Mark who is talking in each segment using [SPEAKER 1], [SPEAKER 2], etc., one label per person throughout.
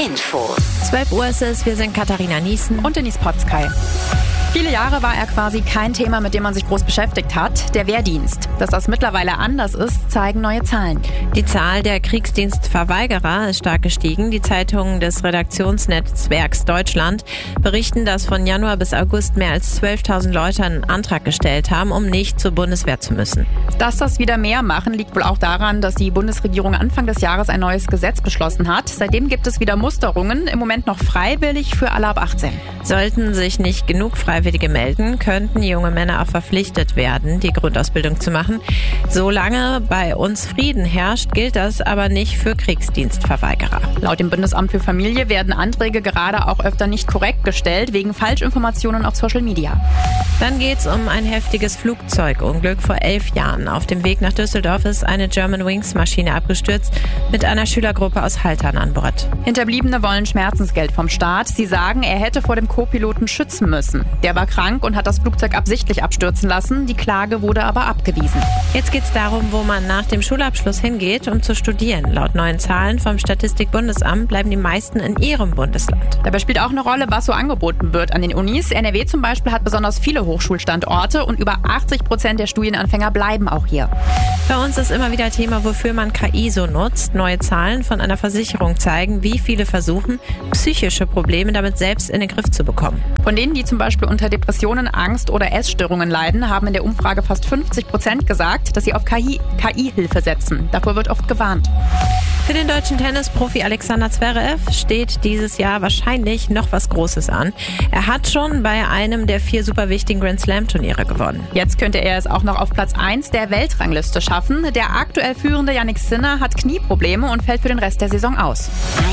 [SPEAKER 1] Infos.
[SPEAKER 2] 12 Uhr ist es, wir sind Katharina Niesen
[SPEAKER 3] und Denise Potzkei. Viele Jahre war er quasi kein Thema, mit dem man sich groß beschäftigt hat, der Wehrdienst. Dass das mittlerweile anders ist, zeigen neue Zahlen.
[SPEAKER 2] Die Zahl der Kriegsdienstverweigerer ist stark gestiegen. Die Zeitungen des Redaktionsnetzwerks Deutschland berichten, dass von Januar bis August mehr als 12.000 Leute einen Antrag gestellt haben, um nicht zur Bundeswehr zu müssen.
[SPEAKER 3] Dass das wieder mehr machen, liegt wohl auch daran, dass die Bundesregierung Anfang des Jahres ein neues Gesetz beschlossen hat. Seitdem gibt es wieder Musterungen, im Moment noch freiwillig für alle ab 18.
[SPEAKER 2] Sollten sich nicht genug Freiwillige melden, könnten junge Männer auch verpflichtet werden, die Grundausbildung zu machen. Solange bei uns Frieden herrscht, gilt das aber nicht für Kriegsdienstverweigerer.
[SPEAKER 3] Laut dem Bundesamt für Familie werden Anträge gerade auch öfter nicht korrekt gestellt, wegen Falschinformationen auf Social Media.
[SPEAKER 2] Dann geht's um ein heftiges Flugzeugunglück vor 11 Jahren. Auf dem Weg nach Düsseldorf ist eine Germanwings-Maschine abgestürzt mit einer Schülergruppe aus Haltern an Bord.
[SPEAKER 3] Hinterbliebene wollen Schmerzensgeld vom Staat. Sie sagen, er hätte vor dem Co-Piloten schützen müssen. Der war krank und hat das Flugzeug absichtlich abstürzen lassen. Die Klage wurde aber abgewiesen.
[SPEAKER 2] Jetzt geht's darum, wo man nach dem Schulabschluss hingeht, um zu studieren. Laut neuen Zahlen vom Statistikbundesamt bleiben die meisten in ihrem Bundesland.
[SPEAKER 3] Dabei spielt auch eine Rolle, was so angeboten wird an den Unis. NRW zum Beispiel hat besonders viele Hochschulstandorte und über 80% der Studienanfänger bleiben auch hier.
[SPEAKER 2] Bei uns ist immer wieder Thema, wofür man KI so nutzt. Neue Zahlen von einer Versicherung zeigen, wie viele versuchen, psychische Probleme damit selbst in den Griff zu bekommen.
[SPEAKER 3] Von denen, die zum Beispiel unter Depressionen, Angst oder Essstörungen leiden, haben in der Umfrage fast 50% gesagt, dass sie auf KI-Hilfe setzen. Davor wird oft gewarnt.
[SPEAKER 2] Für den deutschen Tennisprofi Alexander Zverev steht dieses Jahr wahrscheinlich noch was Großes an. Er hat schon bei einem der 4 super wichtigen Grand-Slam-Turniere gewonnen.
[SPEAKER 3] Jetzt könnte er es auch noch auf Platz 1 der Weltrangliste schaffen. Der aktuell führende Yannick Sinner hat Knieprobleme und fällt für den Rest der Saison aus.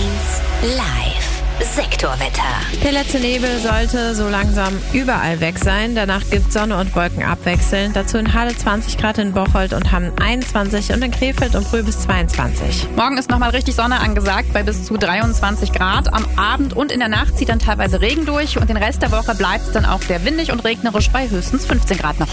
[SPEAKER 1] 1 Live. Sektorwetter.
[SPEAKER 2] Der letzte Nebel sollte so langsam überall weg sein. Danach gibt Sonne und Wolken abwechselnd. Dazu in Halle 20 Grad, in Bocholt und Hamm 21 und in Krefeld und Brühl bis 22.
[SPEAKER 3] Morgen ist nochmal richtig Sonne angesagt bei bis zu 23 Grad. Am Abend und in der Nacht zieht dann teilweise Regen durch und den Rest der Woche bleibt es dann auch sehr windig und regnerisch bei höchstens 15 Grad noch.